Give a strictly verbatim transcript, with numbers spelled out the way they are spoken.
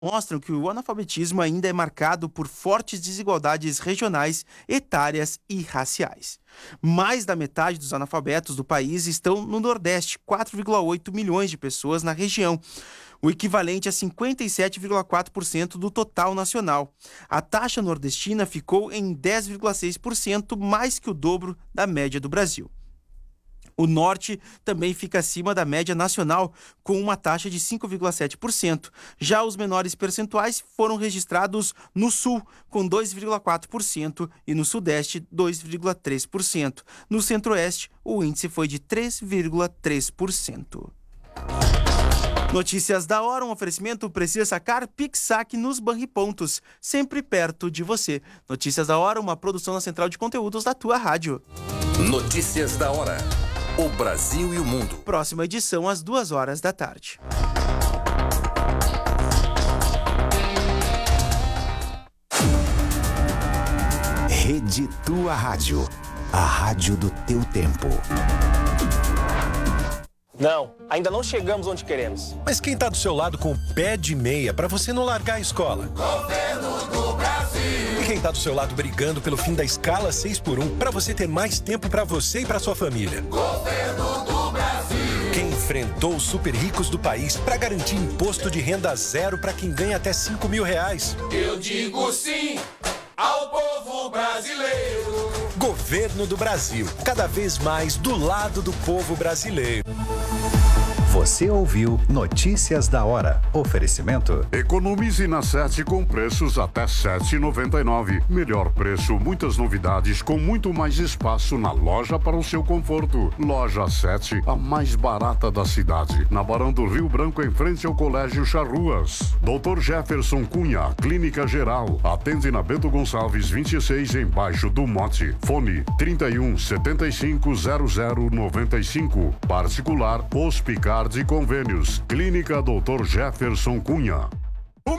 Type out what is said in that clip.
mostram que o analfabetismo ainda é marcado por fortes desigualdades regionais, etárias e raciais. Mais da metade dos analfabetos do país estão no Nordeste, quatro vírgula oito milhões de pessoas na região, o equivalente a cinquenta e sete vírgula quatro por cento do total nacional. A taxa nordestina ficou em dez vírgula seis por cento, mais que o dobro da média do Brasil. O Norte também fica acima da média nacional, com uma taxa de cinco vírgula sete por cento. Já os menores percentuais foram registrados no Sul, com dois vírgula quatro por cento, e no Sudeste, dois vírgula três por cento. No Centro-Oeste, o índice foi de três vírgula três por cento. Notícias da hora, um oferecimento precisa sacar Pix-Saque nos Banripontos, sempre perto de você. Notícias da hora, uma produção da Central de Conteúdos da tua rádio. Notícias da hora. O Brasil e o mundo. Próxima edição às duas horas da tarde. Rede Tua Rádio. A rádio do teu tempo. Não, ainda não chegamos onde queremos. Mas quem tá do seu lado com o pé de meia pra você não largar a escola? Governo do Brasil. E quem tá do seu lado brigando pelo fim da escala seis por um pra você ter mais tempo pra você e pra sua família? Governo do Brasil. Quem enfrentou os super ricos do país pra garantir imposto de renda zero pra quem ganha até cinco mil reais? Eu digo sim ao povo brasileiro. Governo do Brasil, cada vez mais do lado do povo brasileiro. Você ouviu Notícias da Hora. Oferecimento. Economize na Sete com preços até sete reais e noventa e nove centavos. Melhor preço, muitas novidades com muito mais espaço na loja para o seu conforto. Loja Sete, a mais barata da cidade. Na Barão do Rio Branco, em frente ao Colégio Charruas. doutor Jefferson Cunha, Clínica Geral. Atende na Bento Gonçalves vinte e seis, embaixo do Mote. Fone trinta e um, setenta e cinco, zero zero noventa e cinco. Particular, Hospicar de Convênios. Clínica doutor Jefferson Cunha.